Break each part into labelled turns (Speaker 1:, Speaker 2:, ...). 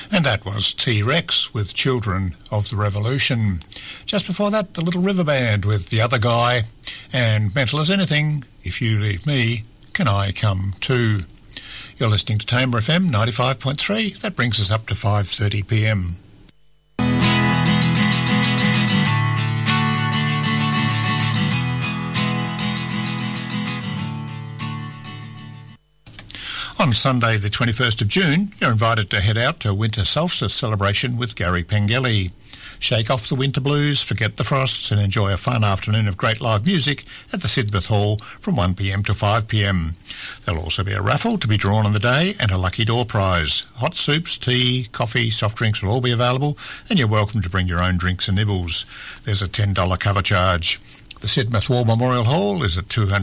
Speaker 1: And that was T-Rex with Children of the Revolution. Just before that, the Little River Band with The Other Guy and Mental as Anything, If You Leave Me, Can I Come Too? You're listening to Tamer FM 95.3. That brings us up to 5:30pm. On Sunday the 21st of June, you're invited to head out to a winter solstice celebration with Gary Pengelly. Shake off the winter blues, forget the frosts and enjoy a fun afternoon of great live music at the Sidmouth Hall from 1pm to 5pm. There'll also be a raffle to be drawn on the day and a lucky door prize. Hot soups, tea, coffee, soft drinks will all be available and you're welcome to bring your own drinks and nibbles. There's a $10 cover charge. The Sidmouth War Memorial Hall is at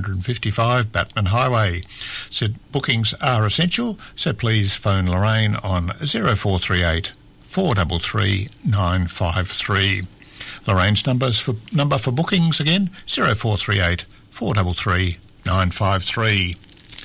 Speaker 1: 255 Batman Highway. Bookings are essential, so please phone Lorraine on 0438 433 953. Lorraine's number for bookings again, 0438 433 953.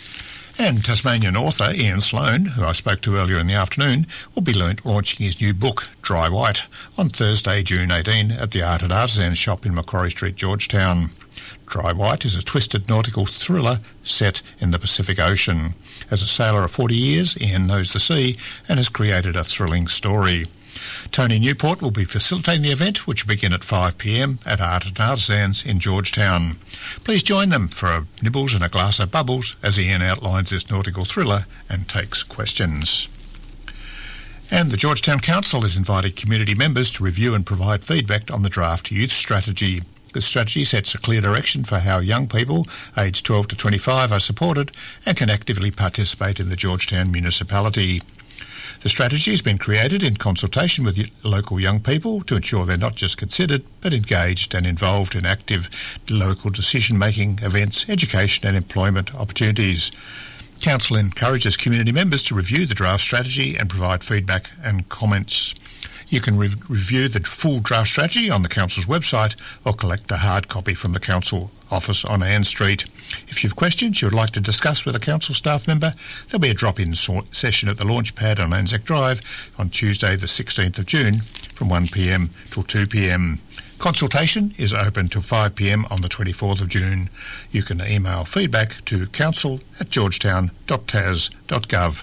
Speaker 1: And Tasmanian author Ian Sloan, who I spoke to earlier in the afternoon, will be launching his new book, Dry White, on Thursday, June 18 at the Art and Artisan shop in Macquarie Street, Georgetown. Dry White is a twisted nautical thriller set in the Pacific Ocean. As a sailor of 40 years, Ian knows the sea and has created a thrilling story. Tony Newport will be facilitating the event, which will begin at 5pm at Art and Artisans in Georgetown. Please join them for nibbles and a glass of bubbles as Ian outlines this nautical thriller and takes questions. And the Georgetown Council has invited community members to review and provide feedback on the draft youth strategy. The strategy sets a clear direction for how young people aged 12 to 25 are supported and can actively participate in the Georgetown municipality. The strategy has been created in consultation with local young people to ensure they're not just considered but engaged and involved in active local decision-making, events, education and employment opportunities. Council encourages community members to review the draft strategy and provide feedback and comments. You can review the full draft strategy on the Council's website or collect a hard copy from the Council office on Ann Street. If you have questions you would like to discuss with a Council staff member, there'll be a drop-in session at the launch pad on Anzac Drive on Tuesday the 16th of June from 1pm till 2pm. Consultation is open till 5pm on the 24th of June. You can email feedback to council@georgetown.tas.gov.au.